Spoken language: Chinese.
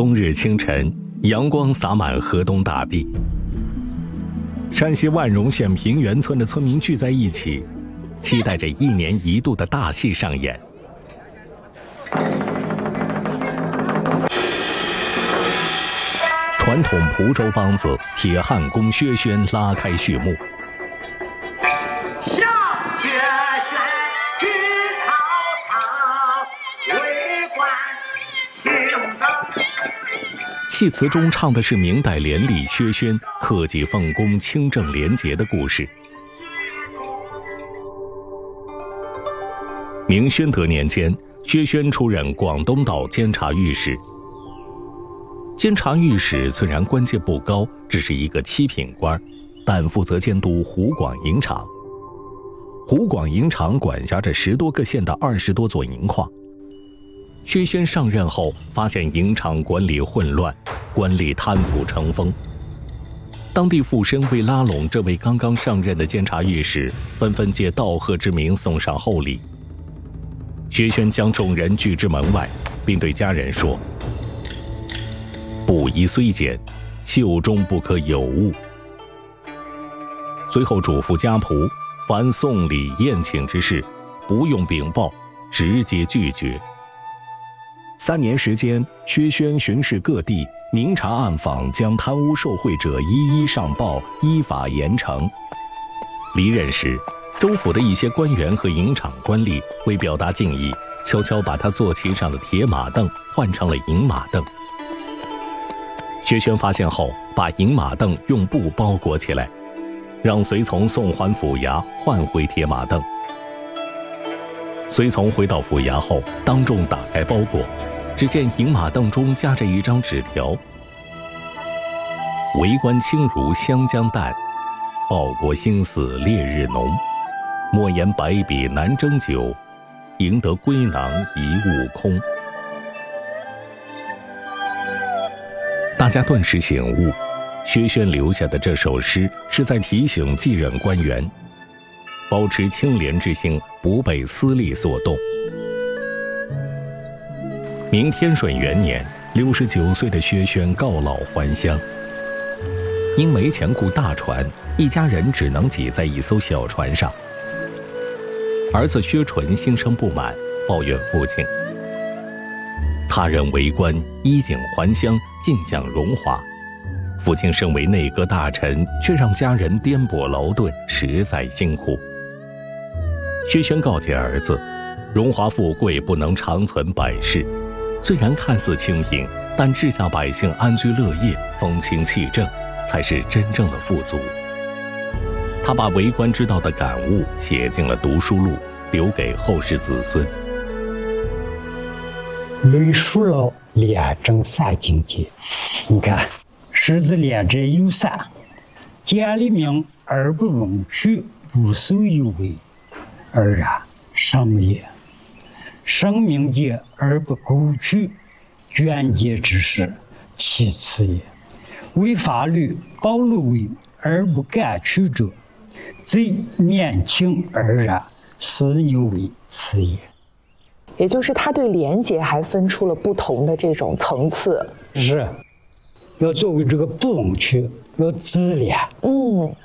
冬日清晨，阳光洒满河东大地。山西万荣县平原村的村民聚在一起，期待着1年1度的大戏上演。传统蒲州梆子铁汉宫薛轩拉开序幕。戏词中唱的是明代廉吏薛轩克己奉公、清正廉洁的故事。明宣德年间，薛轩出任广东道监察御史。监察御史虽然官阶不高，只是一个7品官，但负责监督湖广银厂。湖广银厂管辖着10多个县的20多座银矿。薛轩上任后，发现银厂管理混乱，官吏贪腐成风。当地富绅为拉拢这位刚刚上任的监察御史，纷纷借道贺之名送上厚礼。薛轩将众人拒之门外，并对家人说：“布衣虽简，袖中不可有物。”随后嘱咐家仆，凡送礼宴请之事，不用禀报，直接拒绝。3年时间，薛轩巡视各地，明察暗访，将贪污受贿者一一上报，依法严惩。离任时，州府的一些官员和银厂官吏为表达敬意，悄悄把他坐骑上的铁马凳换成了银马凳。薛轩发现后，把银马凳用布包裹起来，让随从送还府衙，换回铁马凳。随从回到府衙后，当众打开包裹，只见银马凳中夹着一张纸条：“为官清如湘江淡，报国心似烈日浓。莫言百比难征九，赢得归囊一物空。”大家顿时醒悟，薛轩留下的这首诗是在提醒继任官员，保持清廉之心，不被私利所动。明天顺元年，69岁的薛轩告老还乡。因没钱雇大船，一家人只能挤在一艘小船上。儿子薛纯心生不满，抱怨父亲：“他人为官，衣锦还乡，尽享荣华，父亲身为内阁大臣，却让家人颠簸劳顿，实在辛苦。”薛轩告诫儿子，荣华富贵不能长存百世，虽然看似清贫，但治下百姓安居乐业，风清气正，才是真正的富足。他把为官之道的感悟写进了读书录，留给后世子孙。 累数了廉政3境界，你看，狮子廉者有3：简立明而不容取，不守有为，而然上也；圣明节而不苟取，捐节之事，其次也；为法律保路为而不敢取者，贼年轻而然，私牛为次也。 也就是他对廉洁还分出了不同的这种层次， 是要作为这个不容取，要自廉。